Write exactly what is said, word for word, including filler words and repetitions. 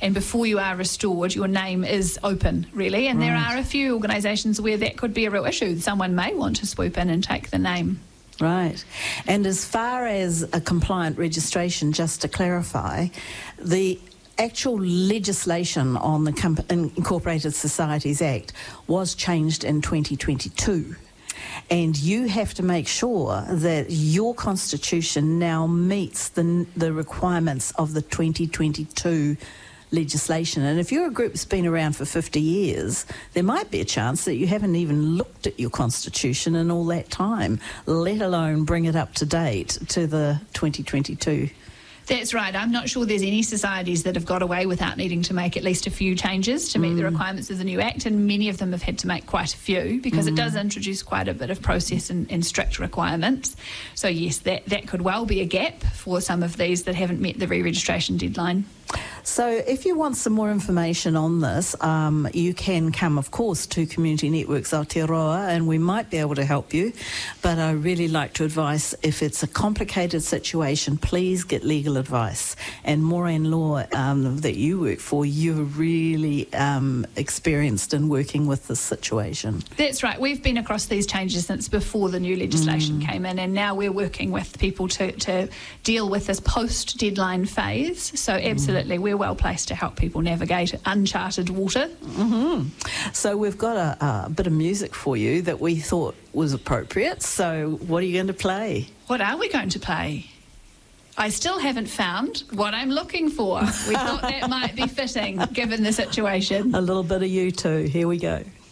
and before you are restored, your name is open, really. And right. there are a few organisations where that could be a real issue. Someone may want to swoop in and take the name. Right. And as far as a compliant registration, just to clarify, the actual legislation on the Com- Incorporated Societies Act was changed in twenty twenty-two. And you have to make sure that your constitution now meets the, the requirements of the twenty twenty-two legislation. And if you're a group that's been around for fifty years, there might be a chance that you haven't even looked at your constitution in all that time, let alone bring it up to date to the twenty twenty-two. That's right. I'm not sure there's any societies that have got away without needing to make at least a few changes to meet mm. the requirements of the new Act, and many of them have had to make quite a few because mm. it does introduce quite a bit of process and, and strict requirements. So yes, that, that could well be a gap for some of these that haven't met the re-registration deadline. So if you want some more information on this, um, you can come, of course, to Community Networks Aotearoa, and we might be able to help you. But I really like to advise, if it's a complicated situation, please get legal advice. And Moraine Law, um, that you work for, you're really um, experienced in working with this situation. That's right. We've been across these changes since before the new legislation mm. came in, and now we're working with people to, to deal with this post-deadline phase. So absolutely. Mm. We're well placed to help people navigate uncharted water. Mm-hmm. So we've got a, a bit of music for you that we thought was appropriate. So what are you going to play? What are we going to play? I still haven't found what I'm looking for. We thought that might be fitting given the situation. A little bit of you too. Here we go.